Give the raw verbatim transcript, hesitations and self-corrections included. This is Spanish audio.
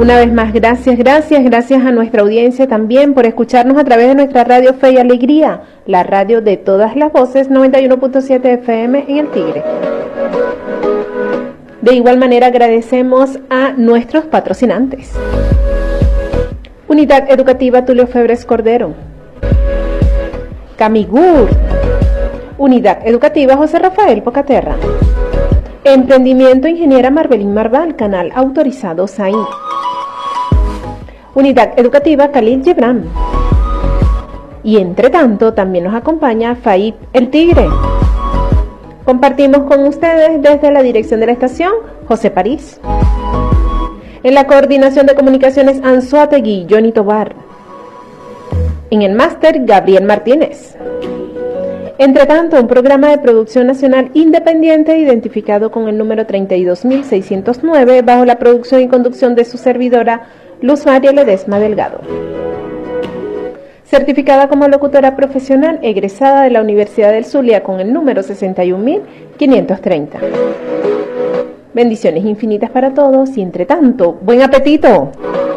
Una vez más, gracias, gracias, gracias a nuestra audiencia también por escucharnos a través de nuestra radio Fe y Alegría, la radio de todas las voces, noventa y uno punto siete F M en El Tigre. De igual manera agradecemos a nuestros patrocinantes. Unidad Educativa Tulio Febres Cordero, Camigur, Unidad Educativa José Rafael Pocaterra, Emprendimiento Ingeniera Marbelín Marval, canal autorizado S A I, Unidad Educativa Khalil Gibran, y entre tanto también nos acompaña F A I P El Tigre. Compartimos con ustedes desde la dirección de la estación José París. En la coordinación de comunicaciones Anzuategui, Johnny Tobar. En el máster Gabriel Martínez. Entre tanto, un programa de producción nacional independiente identificado con el número treinta y dos mil seiscientos nueve bajo la producción y conducción de su servidora Luz María Ledesma Delgado. Certificada como locutora profesional egresada de la Universidad del Zulia con el número sesenta y un mil quinientos treinta. Bendiciones infinitas para todos y entre tanto, ¡buen apetito!